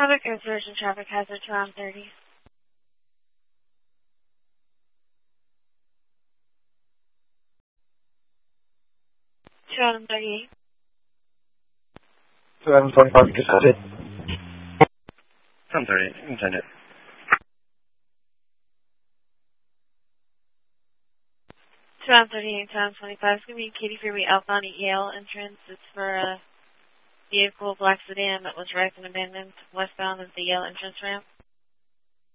Public research and traffic hazard to on 30. 238. 225, just got it. 238, intended. 238, 225. It's going to be Katy Freeway outbound at Yale entrance. It's for a vehicle, black sedan, that was wrecked and abandoned westbound of the Yale entrance ramp.